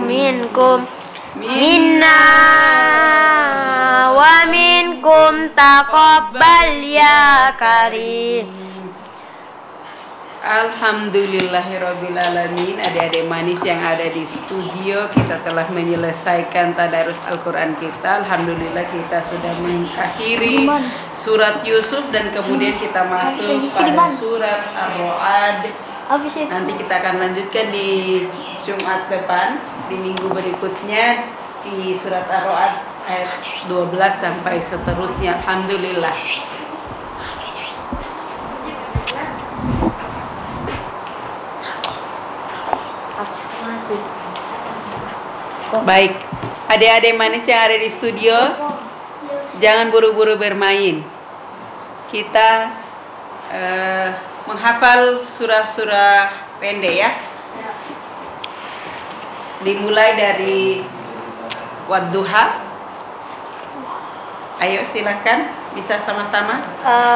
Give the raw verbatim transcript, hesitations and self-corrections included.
minkum minna wa minkum taqabbal ya karim. Alhamdulillahirrabbilalamin. Adik-adik manis yang ada di studio, kita telah menyelesaikan tadarus Al-Quran kita. Alhamdulillah kita sudah mengakhiri surat Yusuf dan kemudian kita masuk pada surat Ar-Ra'd. Nanti kita akan lanjutkan di Jumat depan, di minggu berikutnya di surat Ar-Ra'd ayat dua belas sampai seterusnya. Alhamdulillah. Baik, adik-adik manis yang ada di studio, jangan buru-buru bermain. Kita uh, menghafal surah-surah pendek ya. Dimulai dari Wadduha. Ayo silakan, bisa sama-sama.